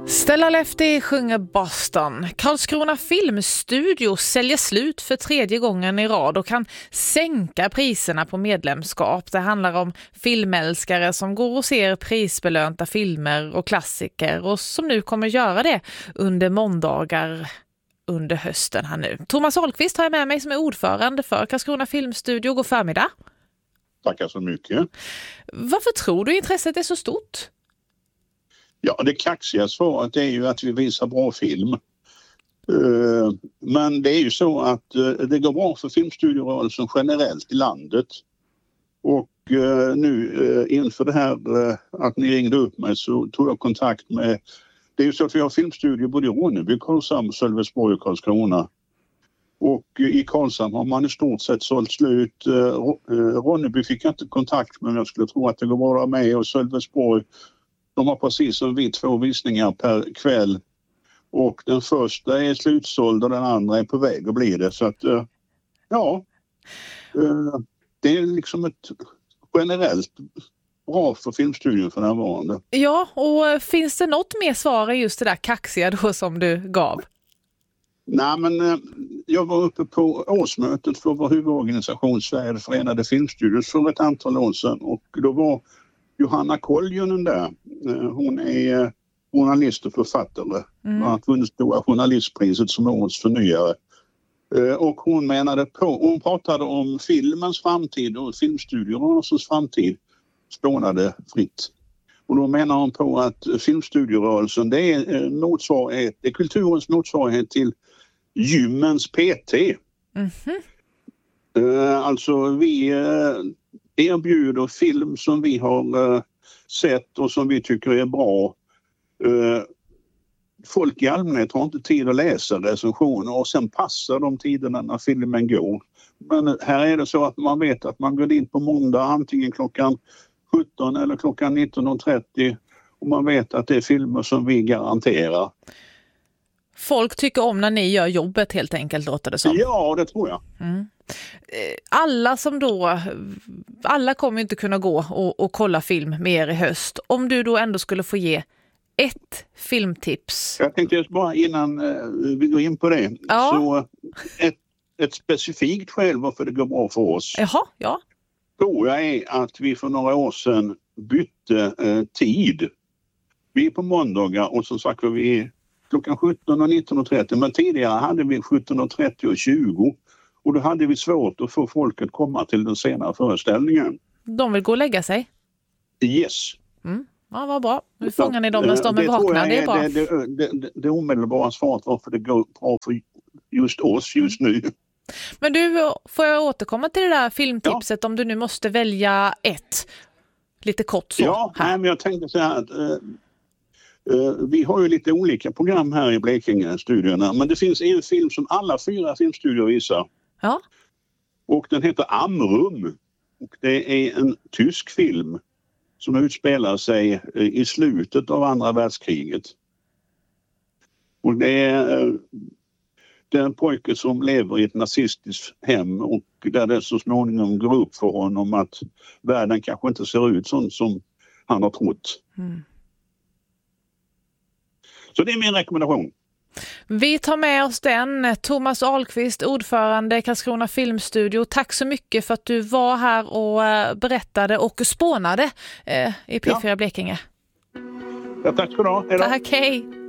Stella Lefty sjunger Boston. Karlskrona Filmstudio säljer slut för 3:e gången i rad och kan sänka priserna på medlemskap. Det handlar om filmälskare som går och ser prisbelönta filmer och klassiker och som nu kommer göra det under måndagar under hösten här nu. Thomas Ahlqvist har jag med mig som är ordförande för Karlskrona Filmstudio. God förmiddag. Tackar så mycket. Varför tror du intresset är så stort? Ja, det kaxiga svaret är ju att vi visar bra film. Men det är ju så att det går bra för filmstudiorörelsen generellt i landet. Och nu inför det här att ni ringde upp mig så tog jag kontakt med... Det är ju så att vi har filmstudior både i Ronneby, Karlshamn, Sölvesborg och Karlskrona. Och i Karlshamn har man i stort sett sålt slut. Ronneby fick jag inte kontakt med, men jag skulle tro att det går bra med. Och Sölvesborg, de har precis som vi 2 visningar per kväll. Och den första är slutsåld och den andra är på väg att bli det. Så att det är liksom ett generellt bra för filmstudion för närvarande. Ja, och finns det något mer svar än just det där kaxiga då som du gav? Nej, men jag var uppe på årsmötet för vår huvudorganisation Sverige Förenade Filmstudios för ett antal år sedan och då var Johanna Koljonen där. Hon är journalist och författare. Hon har vunnit stora journalistpriset som årets förnyare. Och hon pratade om filmens framtid och filmstudiorörelsens framtid spånade fritt. Och då menar hon på att filmstudiorörelsen det är kulturens motsvarighet till gymmens PT. Alltså vi erbjuder film som vi har sett och som vi tycker är bra. Folk i allmänhet har inte tid att läsa recensioner och sen passar de tiderna när filmen går. Men här är det så att man vet att man går in på måndag antingen klockan 17 eller klockan 19.30 och man vet att det är filmer som vi garanterar. Folk tycker om när ni gör jobbet helt enkelt, låter det som. Ja, det tror jag. Alla kommer inte kunna gå och kolla film mer i höst. Om du då ändå skulle få ge ett filmtips. Jag tänkte just bara innan vi går in på det. Ja. Så ett specifikt skäl varför det går bra för oss. Jaha, ja. Tror jag är att vi för några år sedan bytte tid. Vi är på måndagar och som sagt var vi klockan 17 och 19.30. Men tidigare hade vi 17.30 och 20. Och då hade vi svårt att få folk att komma till den senare föreställningen. De vill gå och lägga sig? Yes. Ja, vad bra. Nu fångar ni dem när de är vakna. Det är bra. Det omedelbara svaret varför det går bra för just oss just nu. Men du, får jag återkomma till det där filmtipset om du nu måste välja ett? Lite kort så. Ja, men jag tänkte så här att vi har ju lite olika program här i Blekinge-studierna. Men det finns en film som alla 4 filmstudior visar. Ja. Och den heter Amrum. Och det är en tysk film som utspelar sig i slutet av andra världskriget. Och det är en pojke som lever i ett nazistiskt hem och där det så småningom går upp för honom att världen kanske inte ser ut sånt som han har trott. Så det är min rekommendation. Vi tar med oss den. Thomas Ahlqvist, ordförande Karlskrona Filmstudio. Tack så mycket för att du var här och berättade och spånade i P4 Blekinge. Ja, tack ska du ha. Hej då. Tack, hej.